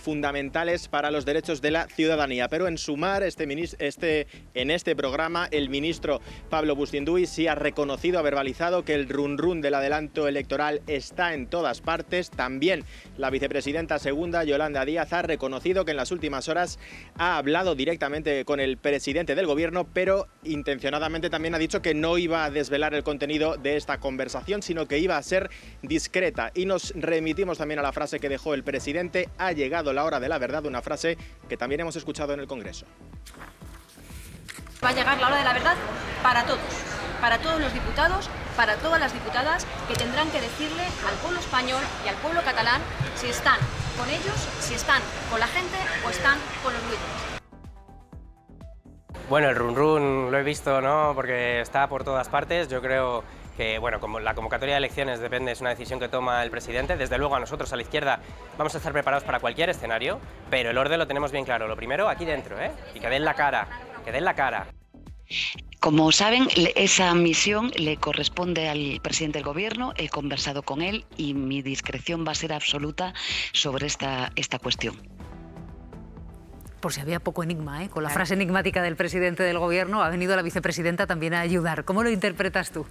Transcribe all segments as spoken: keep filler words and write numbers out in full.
fundamentales para los derechos de la ciudadanía. Pero en Sumar, este, este, en este programa, el ministro Pablo Bustinduy sí ha reconocido, ha verbalizado que el run run del adelanto electoral está en todas partes. También la vicepresidenta segunda, Yolanda Díaz, ha reconocido que en las últimas horas ha hablado directamente con el presidente del gobierno, pero intencionadamente también ha dicho que no iba a desvelar el contenido de esta conversación, sino que iba a ser discreta. Y nos remitimos también a la frase que dejó el presidente: ha llegado la hora de la verdad, una frase que también hemos escuchado en el Congreso. Va a llegar la hora de la verdad para todos, para todos los diputados, para todas las diputadas, que tendrán que decirle al pueblo español y al pueblo catalán si están con ellos, si están con la gente o están con los buitres. Bueno, el run run lo he visto, ¿no? Porque está por todas partes. Yo creo que, bueno, como la convocatoria de elecciones depende, es una decisión que toma el presidente. Desde luego a nosotros, a la izquierda, vamos a estar preparados para cualquier escenario, pero el orden lo tenemos bien claro. Lo primero, aquí dentro, ¿eh? Y que den la cara, que den la cara. Como saben, esa misión le corresponde al presidente del gobierno. He conversado con él y mi discreción va a ser absoluta sobre esta, esta cuestión. Por si había poco enigma, ¿eh? Con la frase enigmática del presidente del gobierno ha venido la vicepresidenta también a ayudar. ¿Cómo lo interpretas tú?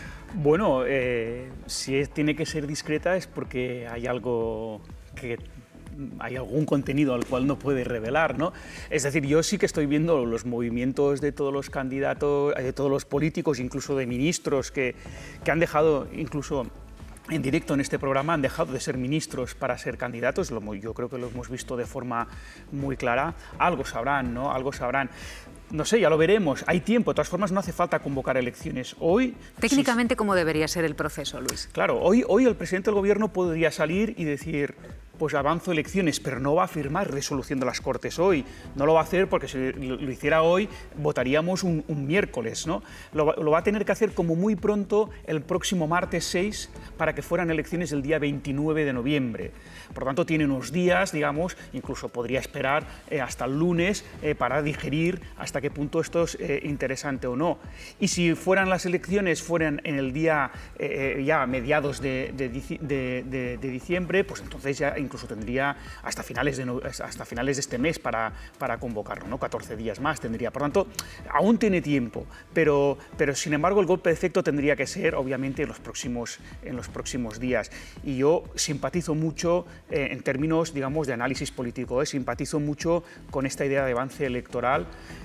Bueno, eh, si es, tiene que ser discreta es porque hay algo que... hay algún contenido al cual no puede revelar, ¿no? Es decir, yo sí que estoy viendo los movimientos de todos los candidatos, de todos los políticos, incluso de ministros que, que han dejado, incluso en directo en este programa, han dejado de ser ministros para ser candidatos. Yo creo que lo hemos visto de forma muy clara. Algo sabrán, ¿no? Algo sabrán. No sé, ya lo veremos. Hay tiempo. De todas formas, no hace falta convocar elecciones. Hoy... Técnicamente, ¿cómo debería ser el proceso, Luis? Claro, hoy, hoy el presidente del gobierno podría salir y decir: pues avanzo elecciones, pero no va a firmar resolución de las Cortes hoy. No lo va a hacer porque si lo hiciera hoy, votaríamos un, un miércoles, ¿no? Lo, lo va a tener que hacer como muy pronto, el próximo martes seis, para que fueran elecciones el día veintinueve de noviembre. Por lo tanto, tiene unos días, digamos, incluso podría esperar eh, hasta el lunes eh, para digerir hasta qué punto esto es eh, interesante o no. Y si fueran las elecciones, fueran en el día eh, ya a mediados de, de, de, de, de diciembre, pues entonces ya incluso tendría hasta finales de, hasta finales de este mes para, para convocarlo, ¿no? catorce días más tendría. Por tanto, aún tiene tiempo, pero, pero sin embargo el golpe de efecto tendría que ser, obviamente, en los próximos, en los próximos días. Y yo simpatizo mucho, eh, en términos, digamos, de análisis político, ¿eh? simpatizo mucho con esta idea de avance electoral.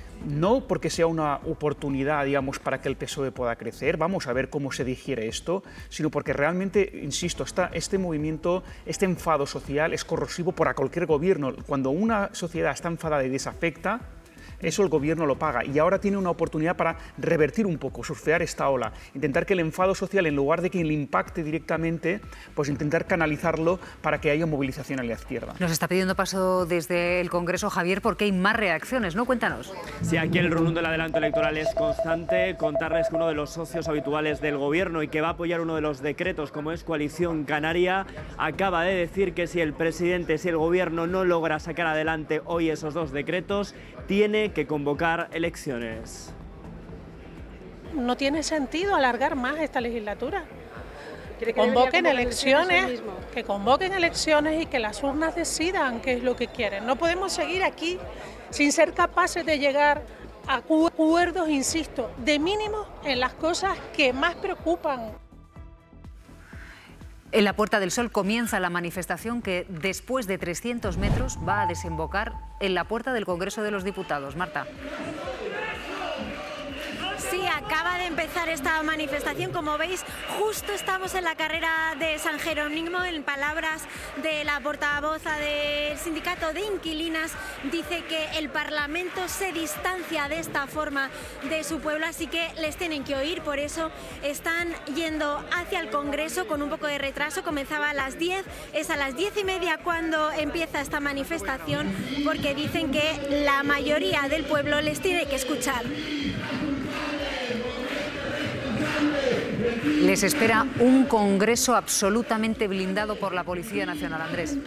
No porque sea una oportunidad, digamos, para que el P S O E pueda crecer, vamos a ver cómo se digiere esto, sino porque realmente, insisto, está, este movimiento, este enfado social es corrosivo para cualquier gobierno. Cuando una sociedad está enfadada y desafecta, eso el gobierno lo paga, y ahora tiene una oportunidad para revertir un poco, surfear esta ola, intentar que el enfado social, en lugar de que le impacte directamente, pues intentar canalizarlo para que haya movilización a la izquierda. Nos está pidiendo paso desde el Congreso, Javier, porque hay más reacciones, ¿no? Cuéntanos. Sí, aquí el run del adelanto electoral es constante. Contarles que uno de los socios habituales del gobierno y que va a apoyar uno de los decretos, como es Coalición Canaria, acaba de decir que si el presidente, si el gobierno no logra sacar adelante hoy esos dos decretos, tiene que convocar elecciones. No tiene sentido alargar más esta legislatura. Que convoquen elecciones, que convoquen elecciones y que las urnas decidan qué es lo que quieren. No podemos seguir aquí sin ser capaces de llegar a acuerdos, insisto, de mínimo en las cosas que más preocupan. En la Puerta del Sol comienza la manifestación que, después de trescientos metros, va a desembocar en la puerta del Congreso de los Diputados. Marta. Sí, acaba de empezar esta manifestación. Como veis, justo estamos en la carrera de San Jerónimo. En palabras de la portavoz del sindicato de inquilinas, dice que el Parlamento se distancia de esta forma de su pueblo, así que les tienen que oír. Por eso están yendo hacia el Congreso con un poco de retraso. Comenzaba a las diez, es a las diez y media cuando empieza esta manifestación, porque dicen que la mayoría del pueblo les tiene que escuchar. Les espera un Congreso absolutamente blindado por la Policía Nacional. Andrés.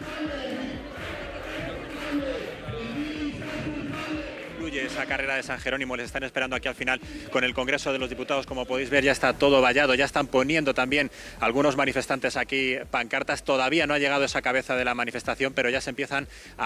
Esa carrera de San Jerónimo, les están esperando aquí al final con el Congreso de los Diputados. Como podéis ver, ya está todo vallado, ya están poniendo también algunos manifestantes aquí pancartas. Todavía no ha llegado esa cabeza de la manifestación, pero ya se empiezan a